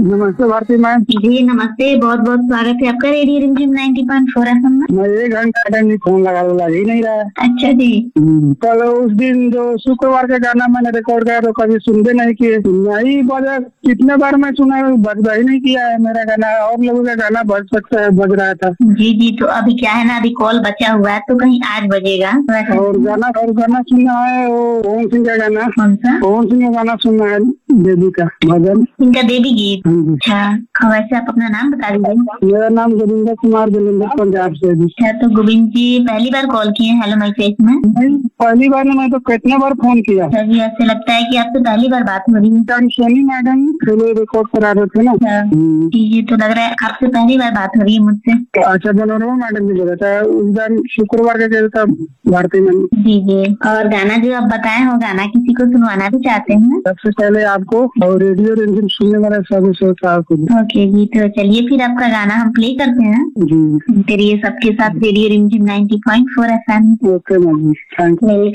नमस्ते भारती मैम। जी नमस्ते, बहुत बहुत स्वागत है आपका रेडियो रिमझिम 90.4 FM में। मैं 1 घंटा फोन लगा ही नहीं रहा। अच्छा जी। कल उस दिन जो शुक्रवार का गाना मैंने रिकॉर्ड किया तो कभी सुनते नहीं किए। नहीं बजा, कितने बार मैं सुना, बजा ही नहीं किया है मेरा गाना। और लोगों का गाना बज सकता है, बज रहा था। जी तो अभी क्या है ना, अभी कॉल बचा हुआ है तो कहीं आज बजेगा। और गाना सुनना है वो पवन सिंह का गाना। कौन सा? पवन सिंह का गाना सुनना है, देवी का भजन, इनका देवी गीत। अच्छा, वैसे आप अपना नाम बता दीजिए। मेरा नाम गोविंद कुमार जलंधर, पंजाब से। अच्छा, तो गोविंद जी पहली बार कॉल किए हेलो माई फेस में? पहली बार मैं तो कितने बार फोन किया। जी, ऐसे लगता है कि आपसे पहली बार बात हो रही है। सोनी मैडम पहले रिकॉर्ड करा रहे थे ना। जी तो लग रहा है आपसे पहली बार बात हो रही है मुझसे। अच्छा, मनोरमा मैडम भी बोला था उस दिन शुक्रवार का कहता भारती मैम। जी और गाना जो आप बताए हो, गाना किसी को सुनवाना भी चाहते हैं? सबसे पहले आपको और रेडियो रिमझिम सुनने वाला सभी श्रोताओं को। ओके जी, तो चलिए फिर आपका गाना हम प्ले करते हैं जी। तेरी सबके साथ रेडियो रिमझिम 90.4 FM। Okay ma'am, thank you.